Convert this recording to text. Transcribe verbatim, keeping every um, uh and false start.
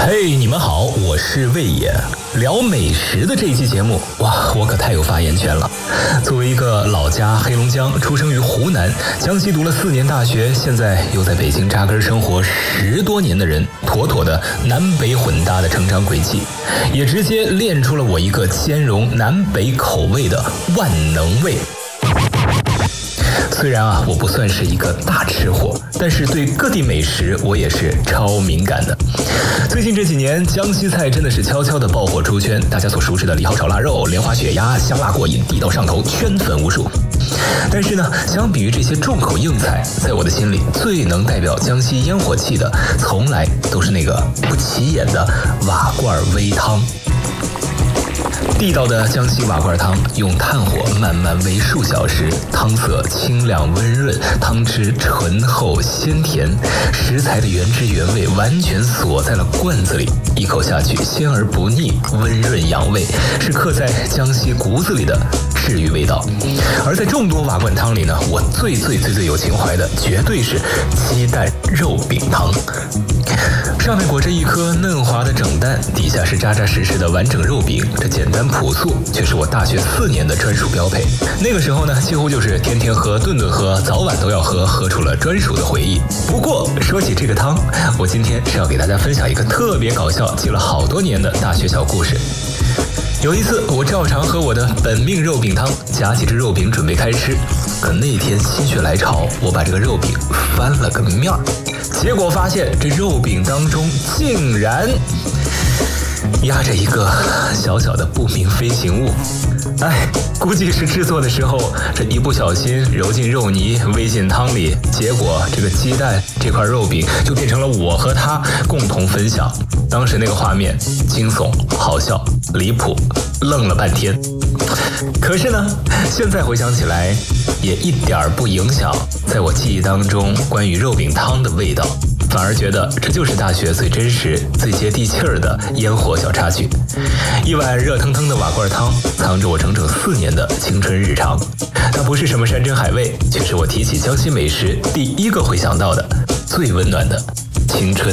嘿，你们好，我是魏野。聊美食的这一期节目，哇，我可太有发言权了。作为一个老家黑龙江，出生于湖南，江西读了四年大学，现在又在北京扎根生活十多年的人，妥妥的南北混搭的成长轨迹，也直接练出了我一个兼容南北口味的万能味。虽然啊，我不算是一个大吃货，但是对各地美食我也是超敏感的。最近这几年，江西菜真的是悄悄的爆火出圈，大家所熟知的李豪炒腊肉、莲花血鸭，香辣过瘾，地道上头，圈粉无数。但是呢，相比于这些重口硬菜，在我的心里最能代表江西烟火气的，从来都是那个不起眼的瓦罐煨汤。地道的江西瓦罐汤，用炭火慢慢煨数小时，汤色清亮温润，汤汁醇厚鲜甜，食材的原汁原味完全锁在了罐子里，一口下去鲜而不腻，温润养胃，是刻在江西骨子里的治愈味道。而在众多瓦罐汤里呢，我最最最最有情怀的，绝对是鸡蛋肉饼汤。上面裹着一颗嫩滑的整蛋，底下是扎扎实实的完整肉饼，这简单朴素，却是我大学四年的专属标配。那个时候呢，几乎就是天天喝、顿顿喝，早晚都要喝，喝出了专属的回忆。不过说起这个汤，我今天是要给大家分享一个特别搞笑、记了好多年的大学小故事。有一次，我照常喝我的本命肉饼汤，夹起这肉饼准备开吃。可那天心血来潮，我把这个肉饼翻了个面儿，结果发现这肉饼当中竟然压着一个小小的不明飞行物。哎，估计是制作的时候这一不小心揉进肉泥煨进汤里，结果这个鸡蛋这块肉饼就变成了我和他共同分享。当时那个画面惊悚、好笑、离谱，愣了半天。可是呢，现在回想起来，也一点儿不影响在我记忆当中关于肉饼汤的味道，反而觉得这就是大学最真实、最接地气儿的烟火小插曲。一碗热腾腾的瓦罐汤，藏着我整整四年的青春日常。它不是什么山珍海味，却是我提起江西美食第一个会想到的最温暖的青春。